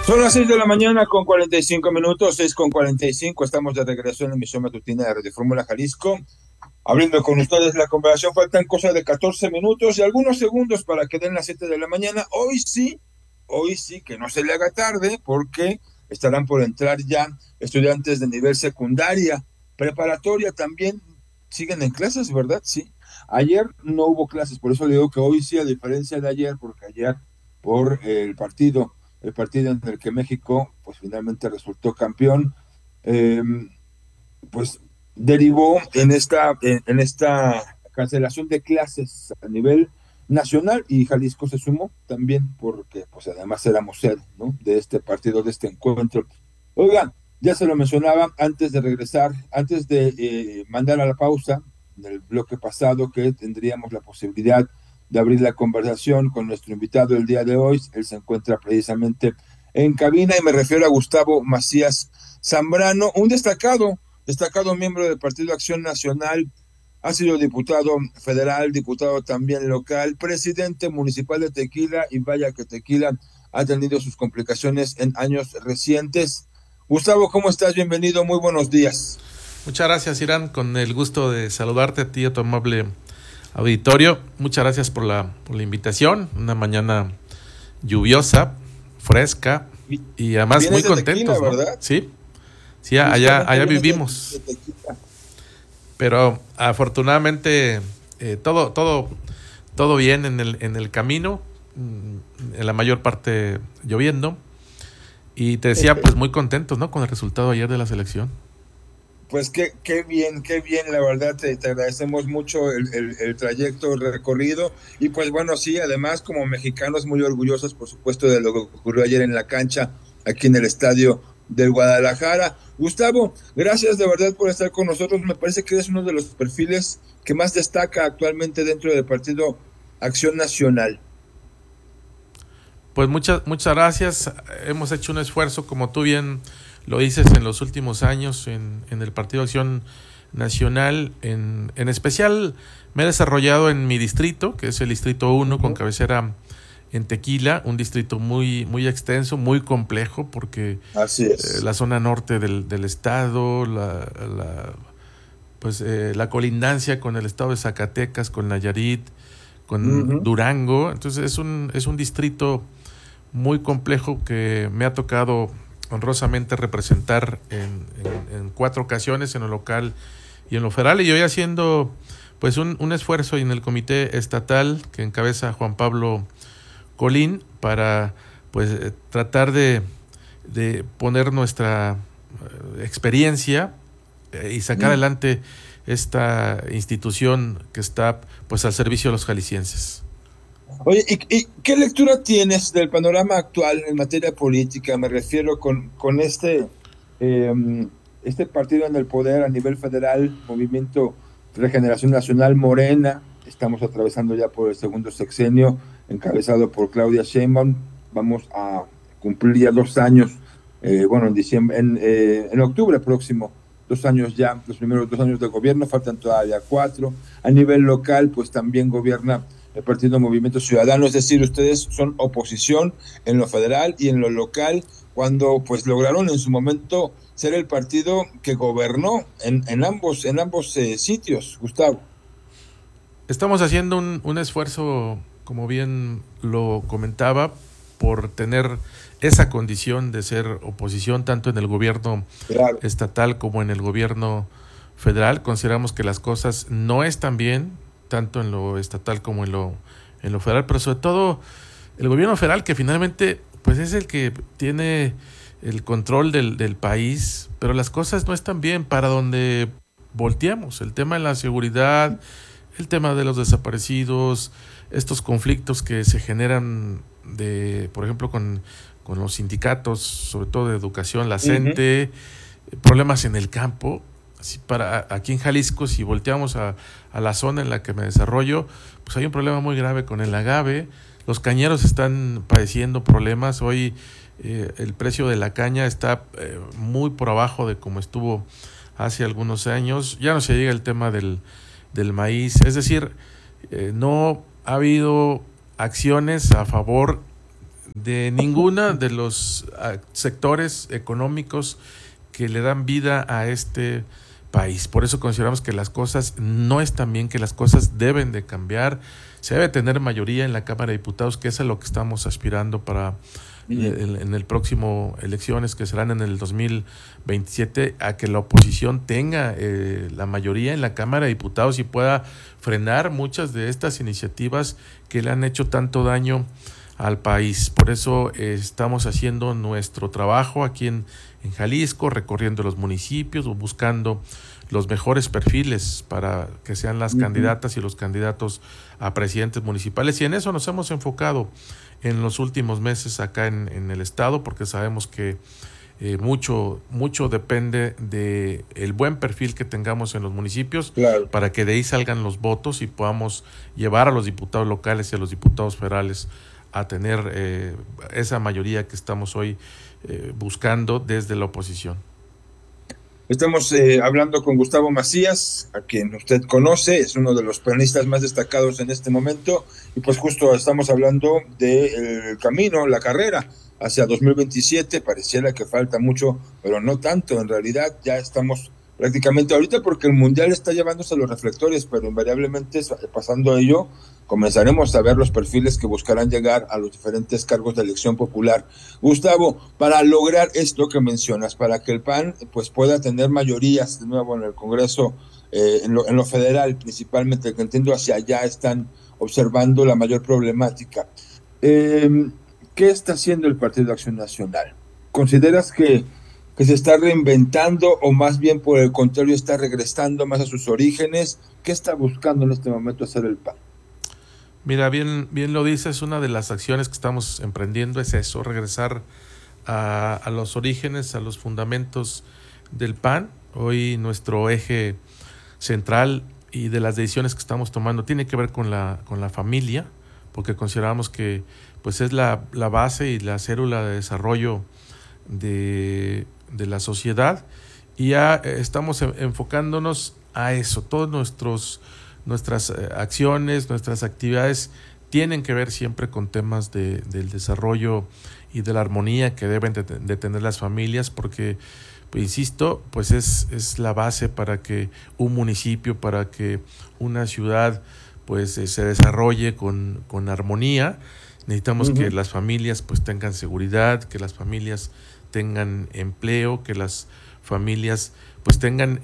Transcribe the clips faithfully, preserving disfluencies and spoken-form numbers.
Son las seis de la mañana con cuarenta y cinco minutos, seis con cuarenta y cinco. Estamos de regreso en la emisión matutina de Radio Fórmula Jalisco. Abriendo con ustedes la conversación, faltan cosa de catorce minutos y algunos segundos para que den las siete de la mañana. Hoy sí, hoy sí, que no se le haga tarde, porque estarán por entrar ya estudiantes de nivel secundaria, preparatoria también. Siguen en clases, ¿verdad? Sí. Ayer no hubo clases, por eso le digo que hoy sí, a diferencia de ayer, porque ayer por el partido el partido en el que México pues finalmente resultó campeón, eh, pues derivó en esta, en, en esta cancelación de clases a nivel nacional, y Jalisco se sumó también porque pues además éramos sede, ¿no?, de este partido, de este encuentro. Oigan, ya se lo mencionaba antes de regresar, antes de eh, mandar a la pausa en el bloque pasado, que tendríamos la posibilidad de abrir la conversación con nuestro invitado el día de hoy. Él se encuentra precisamente en cabina y me refiero a Gustavo Macías Zambrano, un destacado, destacado miembro del Partido Acción Nacional. Ha sido diputado federal, diputado también local, presidente municipal de Tequila, y vaya que Tequila ha tenido sus complicaciones en años recientes. Gustavo, ¿cómo estás? Bienvenido, muy buenos días. Muchas gracias, Irán, con el gusto de saludarte a ti y a tu amable auditorio. Muchas gracias por la, por la invitación. Una mañana lluviosa, fresca y además muy contentos, Tequila, ¿no? ¿Verdad? Sí, sí, allá, allá vivimos. De, de Pero afortunadamente eh, todo, todo, todo bien en el, en el camino, en la mayor parte lloviendo. Y te decía, pues muy contentos, ¿no?, con el resultado ayer de la selección. Pues qué, qué bien, qué bien, la verdad, te, te agradecemos mucho el, el, el trayecto, el recorrido, y pues bueno, sí, además como mexicanos muy orgullosos, por supuesto, de lo que ocurrió ayer en la cancha, aquí en el estadio del Guadalajara. Gustavo, gracias de verdad por estar con nosotros. Me parece que eres uno de los perfiles que más destaca actualmente dentro del Partido Acción Nacional. Pues muchas, muchas gracias. Hemos hecho un esfuerzo, como tú bien lo dices, en los últimos años en, en el Partido Acción Nacional. En, en especial me he desarrollado en mi distrito, que es el Distrito uno, uh-huh, con cabecera en Tequila, un distrito muy, muy extenso, muy complejo, porque Así es. eh, la zona norte del, del estado, la, la, pues, eh, la colindancia con el estado de Zacatecas, con Nayarit, con uh-huh. Durango. Entonces es un, es un distrito muy complejo que me ha tocado honrosamente representar en, en, en cuatro ocasiones, en lo local y en lo federal, y hoy haciendo pues un, un esfuerzo en el comité estatal que encabeza Juan Pablo Colín para pues tratar de, de poner nuestra uh, experiencia eh, y sacar mm. adelante esta institución que está pues al servicio de los jaliscienses. Oye, ¿y, y qué lectura tienes del panorama actual en materia política? Me refiero con, con este, eh, este partido en el poder a nivel federal, Movimiento Regeneración Nacional, Morena. Estamos atravesando ya por el segundo sexenio, encabezado por Claudia Sheinbaum. Vamos a cumplir ya dos años, eh, bueno, en diciembre, en, eh, en octubre próximo, dos años ya, los primeros dos años de gobierno, faltan todavía cuatro. A nivel local, pues también gobierna el Partido Movimiento Ciudadano, es decir, ustedes son oposición en lo federal y en lo local, cuando pues lograron en su momento ser el partido que gobernó en, en ambos, en ambos eh, sitios, Gustavo. Estamos haciendo un, un esfuerzo, como bien lo comentaba, por tener esa condición de ser oposición tanto en el gobierno claro. estatal como en el gobierno federal. Consideramos que las cosas no están bien, tanto en lo estatal como en lo, en lo federal, pero sobre todo el gobierno federal, que finalmente pues es el que tiene el control del, del país, pero las cosas no están bien para donde volteamos. El tema de la seguridad, el tema de los desaparecidos, estos conflictos que se generan de, por ejemplo, con, con los sindicatos, sobre todo de educación, la CENTE, uh-huh. problemas en el campo. Así para aquí en Jalisco, si volteamos a, a la zona en la que me desarrollo, pues hay un problema muy grave con el agave. Los cañeros están padeciendo problemas. Hoy eh, el precio de la caña está eh, muy por abajo de como estuvo hace algunos años. Ya no se llega el tema del, del maíz. Es decir, eh, no ha habido acciones a favor de ninguna de los uh, sectores económicos que le dan vida a este país. Por eso consideramos que las cosas no están bien, que las cosas deben de cambiar. Se debe tener mayoría en la Cámara de Diputados, que es a lo que estamos aspirando para en, en el próximo elecciones que serán en el dos mil veintisiete, a que la oposición tenga eh, la mayoría en la Cámara de Diputados y pueda frenar muchas de estas iniciativas que le han hecho tanto daño al país. Por eso eh, estamos haciendo nuestro trabajo aquí en, en Jalisco, recorriendo los municipios, buscando los mejores perfiles para que sean las uh-huh. candidatas y los candidatos a presidentes municipales, y en eso nos hemos enfocado en los últimos meses acá en, en el estado, porque sabemos que eh, mucho mucho depende de el buen perfil que tengamos en los municipios, claro, para que de ahí salgan los votos y podamos llevar a los diputados locales y a los diputados federales a tener eh, esa mayoría que estamos hoy eh, buscando desde la oposición. Estamos eh, hablando con Gustavo Macías, a quien usted conoce, es uno de los panistas más destacados en este momento, y pues justo estamos hablando del camino, la carrera hacia dos mil veintisiete. Pareciera que falta mucho, pero no tanto, en realidad ya estamos prácticamente ahorita, porque el Mundial está llevándose los reflectores, pero invariablemente pasando ello, comenzaremos a ver los perfiles que buscarán llegar a los diferentes cargos de elección popular. Gustavo, para lograr esto que mencionas, para que el P A N pues pueda tener mayorías de nuevo en el Congreso, eh, en, lo, en lo federal principalmente, que entiendo hacia allá están observando la mayor problemática, eh, ¿qué está haciendo el Partido Acción Nacional? ¿Consideras que que se está reinventando o más bien por el contrario está regresando más a sus orígenes? ¿Qué está buscando en este momento hacer el P A N? Mira, bien, bien lo dices, una de las acciones que estamos emprendiendo es eso, regresar a, a los orígenes, a los fundamentos del P A N. Hoy nuestro eje central y de las decisiones que estamos tomando tiene que ver con la, con la familia, porque consideramos que pues es la, la base y la célula de desarrollo de de la sociedad, y ya estamos enfocándonos a eso. Todos nuestros nuestras acciones, nuestras actividades tienen que ver siempre con temas de, del desarrollo y de la armonía que deben de, de tener las familias, porque pues, insisto, pues es, es la base para que un municipio, para que una ciudad pues se desarrolle con, con armonía. Necesitamos uh-huh. que las familias pues tengan seguridad, que las familias tengan empleo, que las familias pues tengan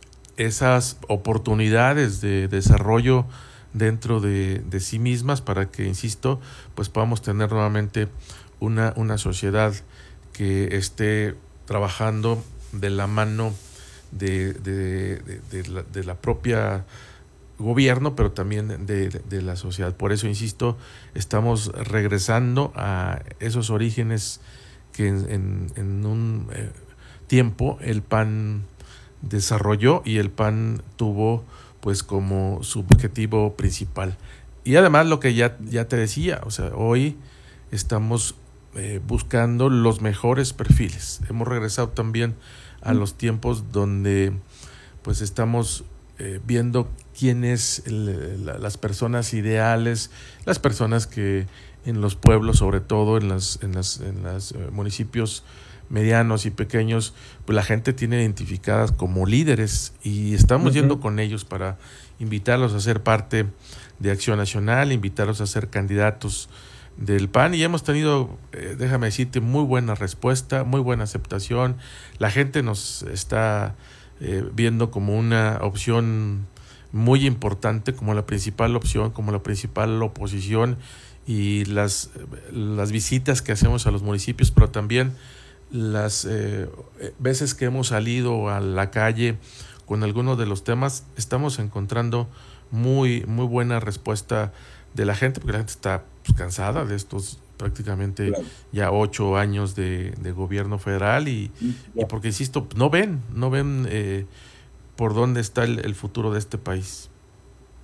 esas oportunidades de desarrollo dentro de, de sí mismas, para que, insisto, pues podamos tener nuevamente una, una sociedad que esté trabajando de la mano de, de, de, de, la, de la propia gobierno, pero también de, de, de la sociedad. Por eso, insisto, estamos regresando a esos orígenes que en, en, en un eh, tiempo el P A N desarrolló y el P A N tuvo pues como su objetivo principal. Y además lo que ya, ya te decía, o sea, hoy estamos eh, buscando los mejores perfiles. Hemos regresado también a los tiempos donde pues estamos eh, viendo quiénes la, las personas ideales, las personas que en los pueblos, sobre todo en las en las en los eh, municipios medianos y pequeños, pues la gente tiene identificadas como líderes, y estamos uh-huh. yendo con ellos para invitarlos a ser parte de Acción Nacional, invitarlos a ser candidatos del P A N, y hemos tenido, eh, déjame decirte, muy buena respuesta, muy buena aceptación. La gente nos está eh, viendo como una opción muy importante, como la principal opción, como la principal oposición, y las, las visitas que hacemos a los municipios, pero también las eh, veces que hemos salido a la calle con algunos de los temas, estamos encontrando muy, muy buena respuesta de la gente, porque la gente está pues, cansada de estos prácticamente claro. ya ocho años de, de gobierno federal, y, y porque, insisto, no ven, no ven eh, por dónde está el, el futuro de este país.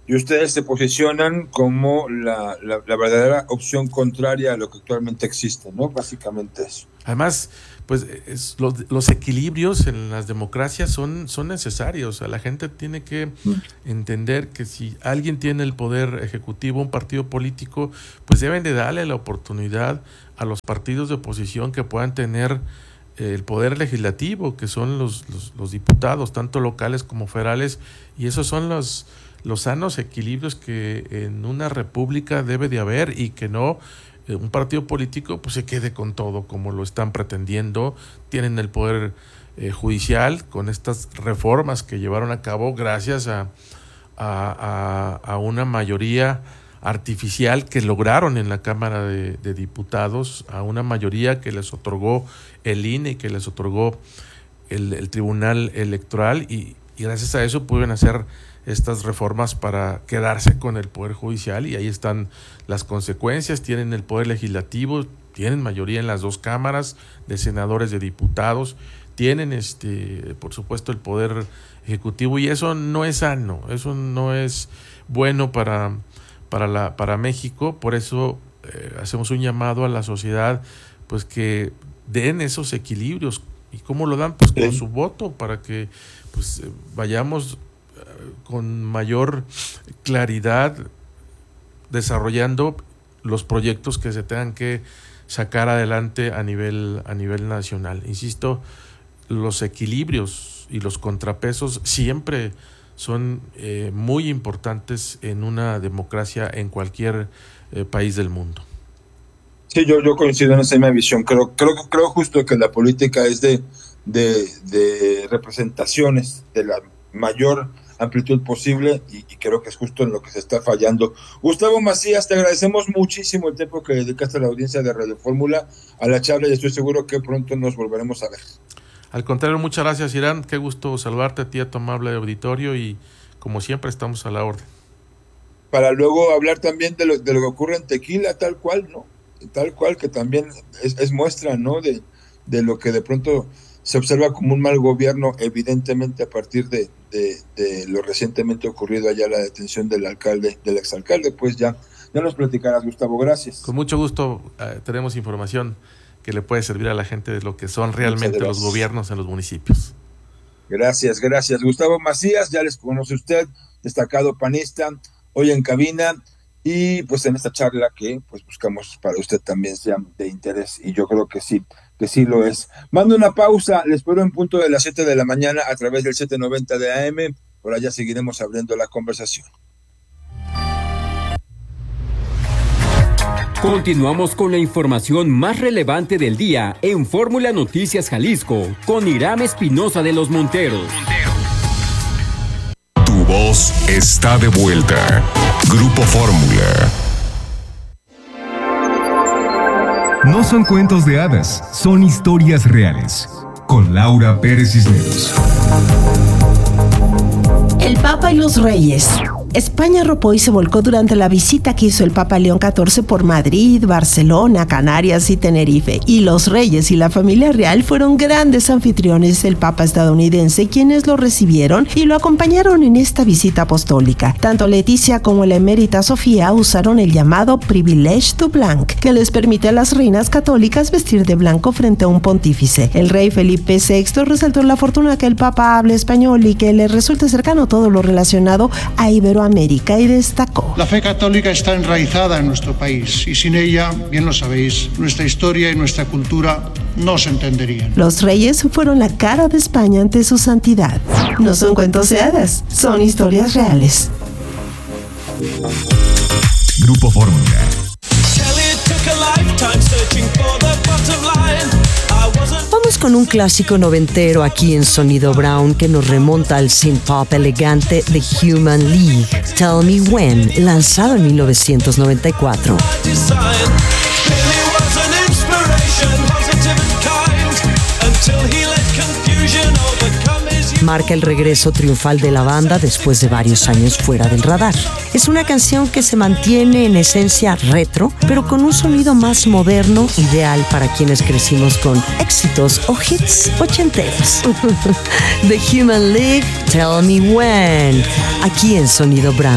y ustedes se posicionan como la, la, la verdadera opción contraria a lo que actualmente existe, ¿no? Básicamente eso. Además, pues es, los, los equilibrios en las democracias son, son necesarios. O sea, la gente tiene que mm. entender que si alguien tiene el poder ejecutivo, un partido político, pues deben de darle la oportunidad a los partidos de oposición que puedan tener el poder legislativo, que son los, los, los diputados, tanto locales como federales, y esos son los, los sanos equilibrios que en una república debe de haber, y que no eh, un partido político pues se quede con todo como lo están pretendiendo. Tienen el poder eh, judicial con estas reformas que llevaron a cabo gracias a, a, a, a una mayoría artificial que lograron en la Cámara de, de Diputados, a una mayoría que les otorgó el I N E y que les otorgó el, el Tribunal Electoral, y, y gracias a eso pueden hacer estas reformas para quedarse con el Poder Judicial, y ahí están las consecuencias. Tienen el Poder Legislativo, tienen mayoría en las dos cámaras de senadores, de diputados, tienen este por supuesto el Poder Ejecutivo, y eso no es sano, eso no es bueno para para la para México. Por eso eh, hacemos un llamado a la sociedad, pues que den esos equilibrios. ¿Y cómo lo dan? Pues con sí. su voto, para que pues eh, vayamos eh, con mayor claridad desarrollando los proyectos que se tengan que sacar adelante a nivel a nivel nacional. Insisto, los equilibrios y los contrapesos siempre son eh, muy importantes en una democracia en cualquier eh, país del mundo. Sí, yo, yo coincido en esa misma visión. Creo, creo, creo justo que la política es de, de, de representaciones de la mayor amplitud posible, y, y creo que es justo en lo que se está fallando. Gustavo Macías, te agradecemos muchísimo el tiempo que dedicaste a la audiencia de Radio Fórmula, a la charla, y estoy seguro que pronto nos volveremos a ver. Al contrario, muchas gracias, Irán. Qué gusto saludarte a ti, a tu amable auditorio, y como siempre estamos a la orden. Para luego hablar también de lo, de lo que ocurre en Tequila, tal cual, ¿no? Tal cual, que también es, es muestra, ¿no? De, de lo que de pronto se observa como un mal gobierno, evidentemente a partir de, de, de lo recientemente ocurrido allá, la detención del alcalde, del exalcalde. Pues ya, ya nos platicarás, Gustavo, gracias. Con mucho gusto, eh, tenemos información que le puede servir a la gente de lo que son realmente los gobiernos en los municipios. Gracias, gracias. Gustavo Macías, ya les conoce usted, destacado panista, hoy en cabina, y pues en esta charla que pues buscamos para usted también sea de interés, y yo creo que sí, que sí lo es. Mando una pausa, les espero en punto de las siete de la mañana a través del setecientos noventa de A M, por allá seguiremos abriendo la conversación. Continuamos con la información más relevante del día en Fórmula Noticias Jalisco con Hiram Espinosa de los Monteros. Tu voz está de vuelta. Grupo Fórmula. No son cuentos de hadas, son historias reales. Con Laura Pérez Cisneros. El Papa y los Reyes. España arropó y se volcó durante la visita que hizo el Papa León catorce por Madrid, Barcelona, Canarias y Tenerife. Y los reyes y la familia real fueron grandes anfitriones del Papa estadounidense, quienes lo recibieron y lo acompañaron en esta visita apostólica. Tanto Leticia como la emérita Sofía usaron el llamado privilege du blanc, que les permite a las reinas católicas vestir de blanco frente a un pontífice. El rey Felipe sexto resaltó la fortuna que el Papa hable español y que le resulte cercano todo lo relacionado a Iberoamérica. América, y destacó: la fe católica está enraizada en nuestro país, y sin ella, bien lo sabéis, nuestra historia y nuestra cultura no se entenderían. Los reyes fueron la cara de España ante su santidad. No son cuentos de hadas, son historias reales. Grupo Fórmula. Vamos con un clásico noventero aquí en Sonido Brown que nos remonta al synth pop elegante de Human League, Tell Me When, lanzado en mil novecientos noventa y cuatro. Marca el regreso triunfal de la banda después de varios años fuera del radar. Es una canción que se mantiene en esencia retro, pero con un sonido más moderno, ideal para quienes crecimos con éxitos o hits ochenteros. The Human League, Tell Me When, aquí en Sonido Brown.